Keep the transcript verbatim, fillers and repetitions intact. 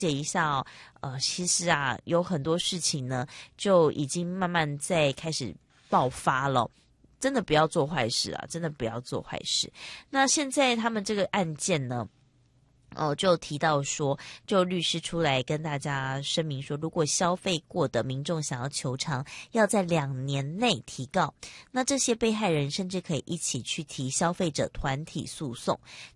解一下哦，呃，其实啊，有很多事情呢，就已经慢慢在开始爆发了。真的不要做坏事啊！真的不要做坏事。那现在他们这个案件呢？哦，就提到说，就律师出来跟大家声明说，如果消费过的民众想要求偿，要在两年内提告。那这些被害人甚至可以一起去提消费者团体诉讼。